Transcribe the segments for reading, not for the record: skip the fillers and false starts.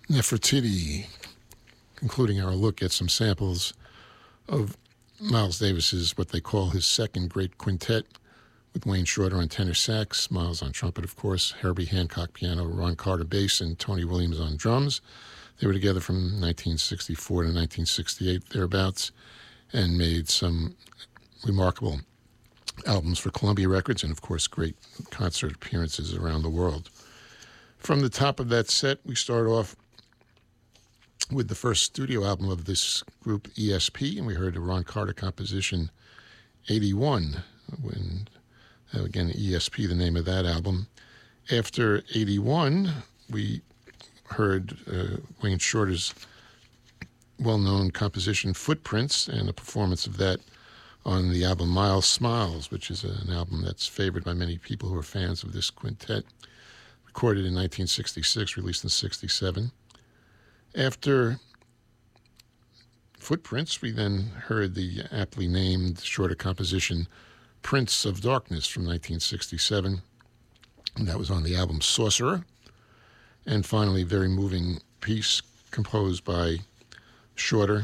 Nefertiti, concluding our look at some samples of Miles Davis's, what they call his second great quintet, with Wayne Shorter on tenor sax, Miles on trumpet, of course, Herbie Hancock piano, Ron Carter bass, and Tony Williams on drums. They were together from 1964 to 1968, thereabouts, and made some remarkable albums for Columbia Records and, of course, great concert appearances around the world. From the top of that set, we start off with the first studio album of this group, ESP, and we heard a Ron Carter composition, 81, when, again, ESP, the name of that album. After 81, we heard Wayne Shorter's well-known composition, Footprints, and a performance of that on the album Miles Smiles, which is an album that's favored by many people who are fans of this quintet. Recorded in 1966, released in 67. After Footprints, we then heard the aptly named Shorter composition Prince of Darkness from 1967. And that was on the album Sorcerer. And finally, a very moving piece composed by Shorter,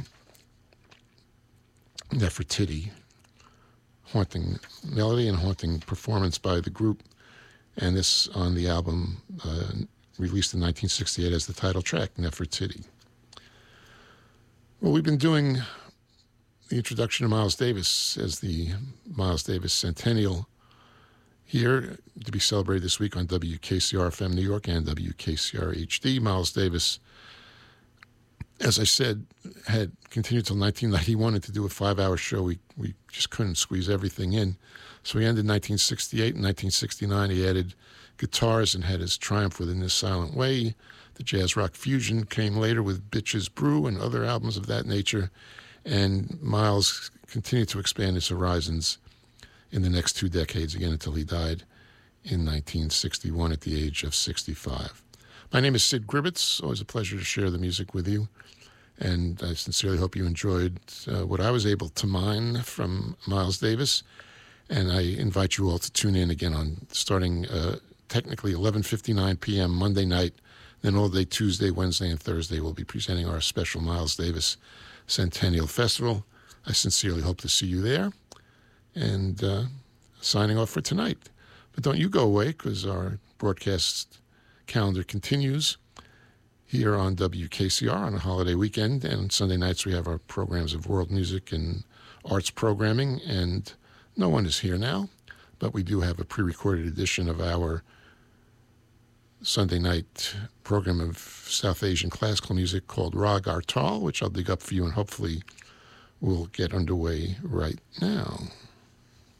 Nefertiti. Haunting melody and haunting performance by the group. And this on the album released in 1968 as the title track, Nefertiti. Well, we've been doing the introduction of Miles Davis as the Miles Davis Centennial here to be celebrated this week on WKCR-FM New York and WKCR-HD. Miles Davis, as I said, had continued till 1991, and to do a 5-hour show, we just couldn't squeeze everything in. So he ended 1968. In 1969, he added guitars and had his triumph with In This Silent Way. The jazz rock fusion came later with Bitches Brew and other albums of that nature. And Miles continued to expand his horizons in the next 2 decades, again, until he died in 1961 at the age of 65. My name is Sid Gribbetts. Always a pleasure to share the music with you. And I sincerely hope you enjoyed what I was able to mine from Miles Davis. And I invite you all to tune in again on starting technically 11:59 p.m. Monday night. Then all day Tuesday, Wednesday, and Thursday we'll be presenting our special Miles Davis Centennial Festival. I sincerely hope to see you there. And signing off for tonight. But don't you go away, because our broadcast calendar continues here on WKCR on a holiday weekend. And on Sunday nights we have our programs of world music and arts programming. And no one is here now, but we do have a pre-recorded edition of our Sunday night program of South Asian classical music called Rag Artal, which I'll dig up for you and hopefully we'll get underway right now.